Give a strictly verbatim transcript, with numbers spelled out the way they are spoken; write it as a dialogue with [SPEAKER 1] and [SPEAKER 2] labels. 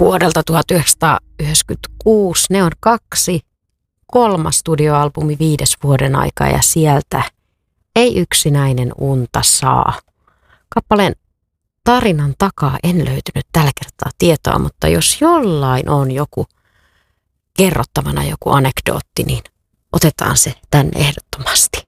[SPEAKER 1] vuodelta tuhatyhdeksänsataayhdeksänkymmentäkuusi. Ne on kaksi. Kolmas studioalbumi viides vuoden aikaa ja sieltä Ei yksinäinen unta saa. Kappaleen tarinan takaa en löytynyt tällä kertaa tietoa, mutta jos jollain on joku kerrottavana joku anekdootti, niin otetaan se tänne ehdottomasti.